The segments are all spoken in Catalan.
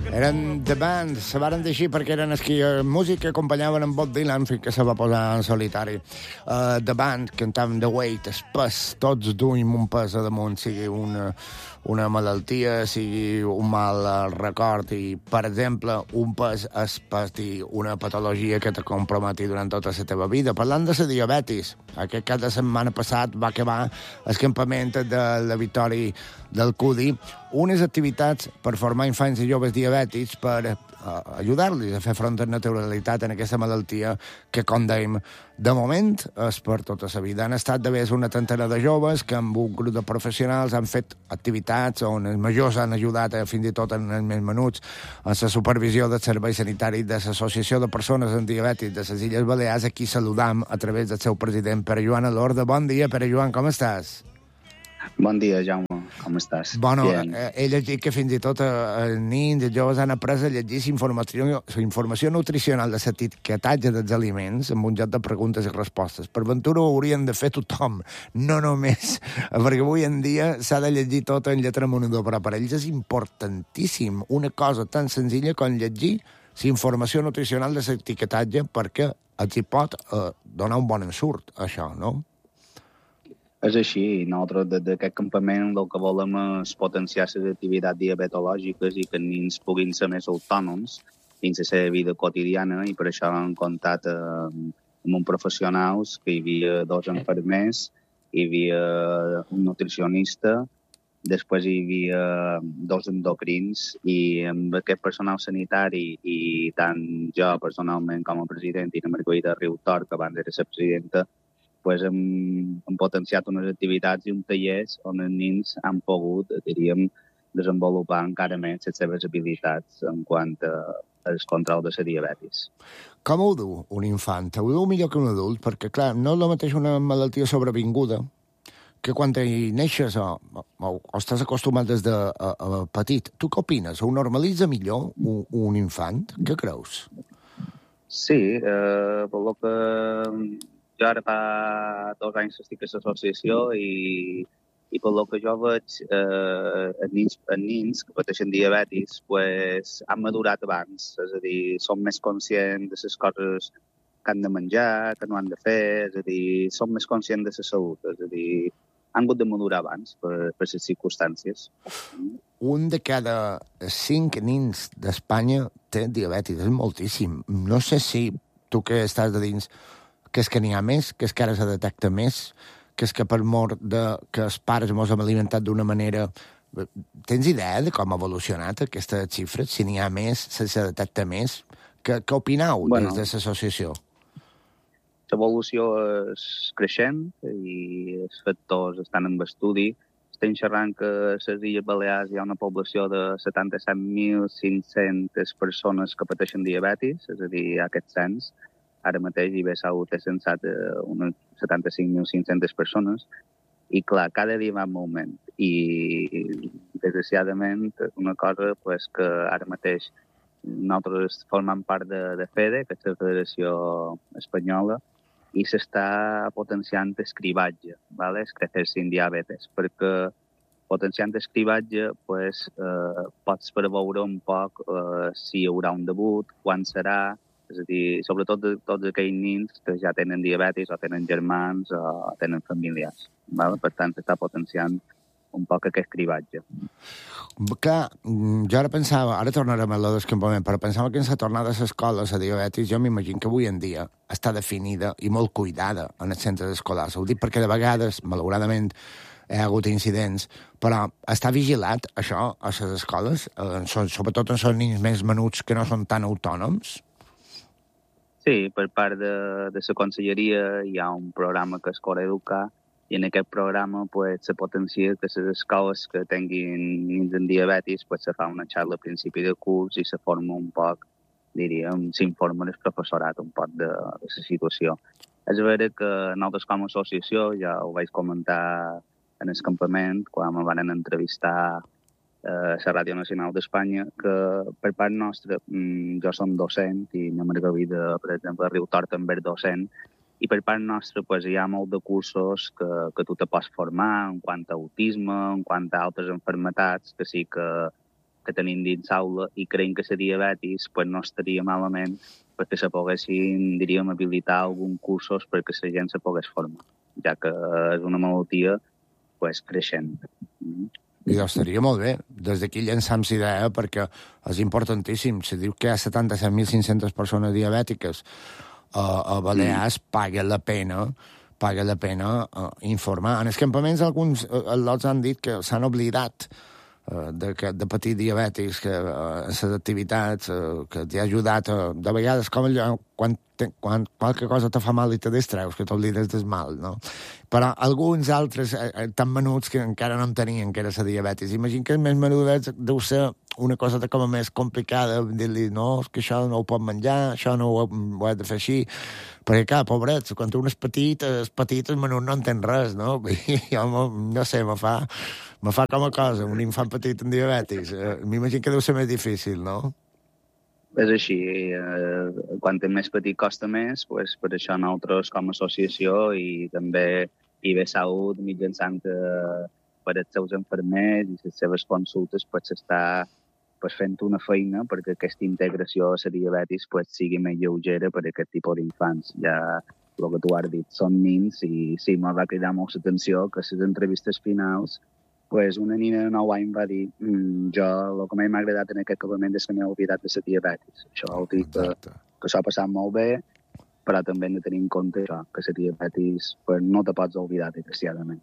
Eren The Band, se varen dir així perquè eren els que músic que acompanyaven en Bob Dylan fins que se va posar en solitari. The Band cantaven The Weight, espès, tots duim un pes a damunt, sigui una malaltia, sigui un mal record i, per exemple, un pes és patir una patologia que te comprometi durant tota la teva vida. Parlant de la diabetis, aquest cap de setmana passat va acabar el campament de la Victòria del CUDI, unes activitats per formar infants i joves diabètics per ajudar-los a fer front a la naturalitat en aquesta malaltia que, com dèiem, de moment és per tota la vida. Han estat de més una trentena de joves que amb un grup de professionals han fet activitats on els majors han ajudat fins i tot en els més menuts a la supervisió del servei sanitari de l'Associació de Persones amb Diabetis de les Illes Balears, a qui saludam a través del seu president, Pere Joan Alorda. Bon dia, Pere Joan, com estàs? Bon dia, Jaume. Com estàs? Bueno, he llegit que fins i tot els nins i els joves han après a llegir la informació nutricional de l'etiquetatge dels aliments amb un joc de preguntes i respostes. Per ventura ho haurien de fer tothom, no només, perquè avui en dia s'ha de llegir tot en lletra monedor, però per ells és importantíssim una cosa tan senzilla com llegir la informació nutricional de l'etiquetatge perquè els hi pot donar un bon ensurt, això, no? És així. Nosaltres, des d'aquest campament, el que volem és potenciar les activitats diabetològiques i que els nens puguin ser més autònoms dins la seva vida quotidiana, i per això hem comptat amb un professionals, que hi havia 2 infermers, hi havia un nutricionista, després hi havia 2 endocrins, i amb aquest personal sanitari, i tant jo personalment com a president i la Margarida Riutor, que abans era la presidenta, pues hem potenciat unes activitats i un tallers on els nens han pogut, diríem, desenvolupar encara més les seves habilitats en quant al control de la diabetis. Com ho du un infant? Ho du millor que un adult? Perquè, clar, no és el mateix una malaltia sobrevinguda que quan hi neixes o estàs acostumat des de petit. Tu què opines? Ho normalitza millor un infant? Què creus? Sí, per lo que jo ara fa 2 anys estic a l'associació i per lo que jo veig, els nens que pateixen diabetis pues, han madurat abans, és a dir, són més conscients de les coses que han de menjar, que no han de fer, és a dir, són més conscients de la salut, és a dir, han hagut de madurar abans per les circumstàncies. Un de cada 5 nens d'Espanya té diabetis, és moltíssim. No sé si tu que estàs de dins, que és que n'hi ha més, que és que ara se detecta més, que és que per mort de que els pares mos hem alimentat d'una manera... Tens idea de com ha evolucionat aquestes xifres? Si n'hi ha més, si se detecta més? Què opineu des de l'associació? L'evolució és creixent i els factors estan en estudi. Estem xerrant que a les Illes Balears hi ha una població de 77.500 persones que pateixen diabetis, és a dir, aquest cens. Ara mateix IBSAU té censat unes 75.500 persones i, clar, cada dia va en augment. I, desgraciadament, una cosa pues, que ara mateix nosaltres formem part de FEDE, que és la Federació Espanyola, i s'està potenciant el cribatge, ¿vale? Es crecer sin diabetes, perquè potenciant el cribatge pues, pots preveure un poc si hi haurà un debut, quan serà, és a dir, sobretot tots aquells nens que ja tenen diabetis o tenen germans o tenen familiars. ¿Vale? Per tant, s'està potenciant un poc aquest cribatge. Clar, jo ara pensava, ara tornarem a l'escampament, però pensava que en la tornada a l'escola, la diabetis, jo m'imagino que avui en dia està definida i molt cuidada en els centres escolars. Ho dic perquè de vegades, malauradament, hi ha hagut incidents, però està vigilat, això, a les escoles, sobretot en els nens més menuts que no són tan autònoms? Sí, per part de la conselleria hi ha un programa que és Coreducar, i en aquest programa pues, se potencia que les escoles que tinguin nens amb diabetis pues, se fa una xarxa al principi del curs i se forma un poc, diríem, s'informa el professorat un poc de la situació. És vera que nosaltres com a associació, ja ho vaig comentar en el campament, quan me van entrevistar a la Ràdio Nacional d'Espanya, que per part nostra, jo som docent i la Margarida, per exemple, a Riutor també és docent, i per part nostra pues, hi ha molt de cursos que tu te pots formar en quant a autisme, en quant a altres enfermetats, que sí que que tenim dins l'aula i creiem que la diabetis pues, no estaria malament perquè se poguessin, diríem, habilitar alguns cursos perquè la gent se pogués formar, ja que és una malaltia pues, creixent. I estaria molt bé. Des d'aquí llançam la idea perquè és importantíssim. Se diu que hi ha 77.500 persones diabètiques a Balears, paga la pena informar. En els campaments alguns lots han dit que s'han oblidat de patir diabètics, que les activitats que t'hi ha ajudat, de vegades com allò, quan qualque cosa te fa mal i te distreus, que t'oblides del mal, no? Però alguns altres tan menuts que encara no en tenien, que era la diabetis. Imagina que els més menuts deu ser una cosa com a més complicada, dir-li, no, és que això no ho pot menjar, això no ho he de fer així, perquè, clar, pobrets, quan un és petit, el menut no entén res, no? I jo, no sé, me fa com a cosa, un infant petit amb diabetis. M'imagino que deu ser més difícil, no? És així. Quan és més petit costa més, pues, per això nosaltres com a associació i també IB Salut mitjançant per els seus infermers i les seves consultes pues, s'està fent una feina perquè aquesta integració a la diabetis pues, sigui més lleugera per a aquest tipus d'infants. Ja el que tu has dit són nins i sí, m'ha va cridar molt l'atenció que a les entrevistes finals pues una nina de 9 anys va dir jo el que m'ha agradat en aquest campament és que m'he oblidat de la diabetis. Això vol dir que s'ha passat molt bé, però també hem de tenir en compte això, que la diabetis pues, no te pots oblidar, desgraciadament.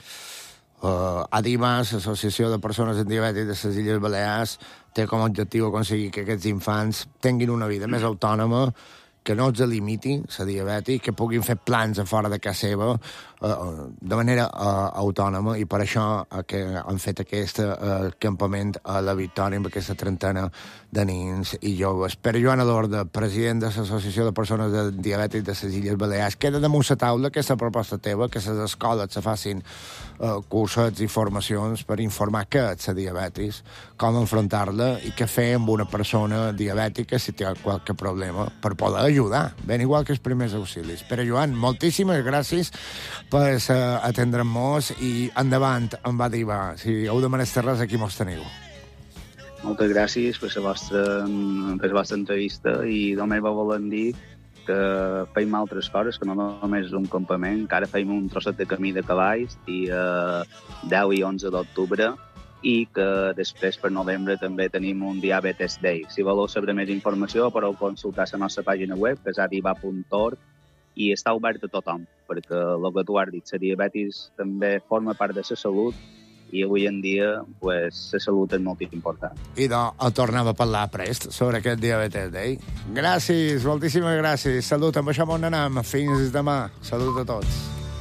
ADIMAS, Associació de Persones amb Diabetis de les Illes Balears, té com a objectiu aconseguir que aquests infants tinguin una vida més autònoma, que no els limiti la diabetis, que puguin fer plans a fora de casa seva de manera autònoma, i per això que han fet aquest campament a la Victòria amb aquesta trentena de nens i joves. Pere Joan Adorda, president de l'Associació de Persones de Diabetis de les Illes Balears, queda damunt la taula aquesta proposta teva, que les escoles se facin cursets i formacions per informar què és la diabetis, com enfrontar-la i què fer amb una persona diabètica si té qualque problema per poder ajudar, ben igual que els primers auxilis. Pere Joan, moltíssimes gràcies per atendre'm-nos i endavant amb ADIMA. Si heu de menester res, aquí mos teniu. Moltes gràcies per la vostra entrevista i només vos volem dir que feim altres coses, que no només és un campament, que ara feim un trosset de camí de cavalls dia 10 i 11 d'octubre i que després per novembre també tenim un Diabetes Day. Si voleu saber més informació podeu consultar la nostra pàgina web, que és adiva.org, i està obert a tothom, perquè el que tu has dit, la diabetis també forma part de la salut i avui en dia pues, la salut és molt important. I doncs tornem a parlar prest sobre aquest Diabetes Day. Gràcies, moltíssimes gràcies. Salut, amb això m'on anem. Fins demà. Salut a tots.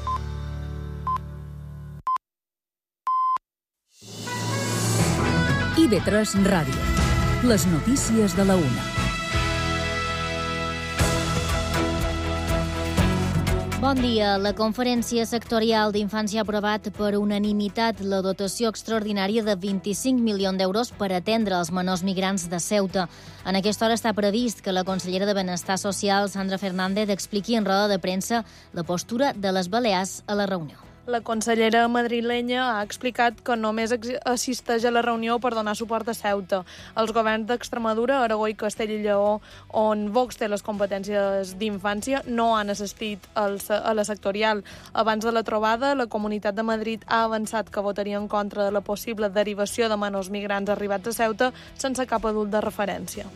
IB3 Ràdio. Les notícies de la una. Bon dia. La Conferència Sectorial d'Infància ha aprovat per unanimitat la dotació extraordinària de 25 milions d'euros per atendre els menors migrants de Ceuta. En aquesta hora està previst que la consellera de Benestar Social, Sandra Fernández, expliqui en roda de premsa la postura de les Balears a la reunió. La consellera madrilenya ha explicat que només assisteix a la reunió per donar suport a Ceuta. Els governs d'Extremadura, Aragó i Castella i Lleó, on Vox té les competències d'infància, no han assistit a la sectorial. Abans de la trobada, la Comunitat de Madrid ha avançat que votaria en contra de la possible derivació de menors migrants arribats a Ceuta sense cap adult de referència.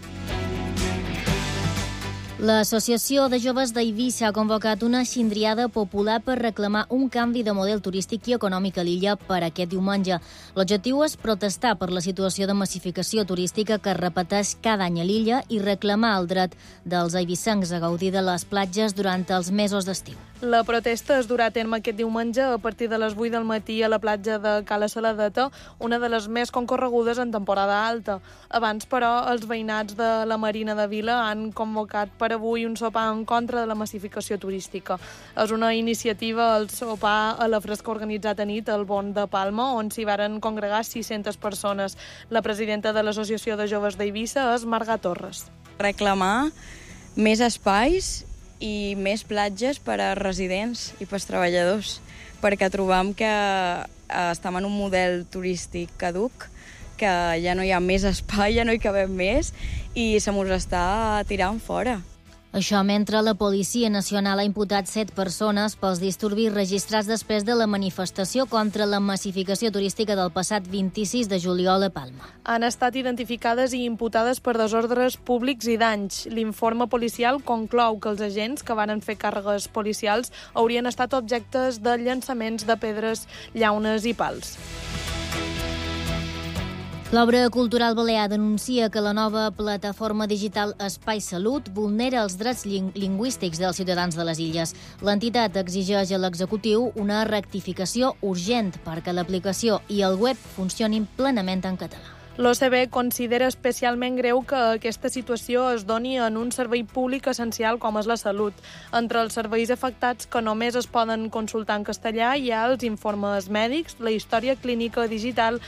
L'Associació de Joves d'Eivissa ha convocat una xindriada popular per reclamar un canvi de model turístic i econòmic a l'illa per aquest diumenge. L'objectiu és protestar per la situació de massificació turística que es repeteix cada any a l'illa i reclamar el dret dels eivissencs a gaudir de les platges durant els mesos d'estiu. La protesta es durà a terme aquest diumenge a partir de les 8 del matí a la platja de Cala Saladeta, una de les més concorregudes en temporada alta. Abans, però, els veïnats de la Marina de Vila han convocat per avui un sopar en contra de la massificació turística. És una iniciativa, el sopar a la fresca organitzat a nit al Born de Palma, on s'hi varen congregar 600 persones. La presidenta de l'Associació de Joves d'Eivissa és Marga Torres. Reclamar més espais i més platges per a residents i per als treballadors, perquè trobam que estem en un model turístic caduc, que ja no hi ha més espai, ja no hi cabem més i se mos està tirant fora. Això mentre la Policia Nacional ha imputat 7 persones pels disturbis registrats després de la manifestació contra la massificació turística del passat 26 de juliol a Palma. Han estat identificades i imputades per desordres públics i danys. L'informe policial conclou que els agents que van fer càrregues policials haurien estat objectes de llançaments de pedres, llaunes i pals. L'Obra Cultural Balear denuncia que la nova plataforma digital Espai Salut vulnera els drets lingüístics dels ciutadans de les illes. L'entitat exigeix a l'executiu una rectificació urgent perquè l'aplicació i el web funcionin plenament en català. L'OCB considera especialment greu que aquesta situació es doni en un servei públic essencial com és la salut. Entre els serveis afectats que només es poden consultar en castellà hi ha els informes mèdics, la història clínica digital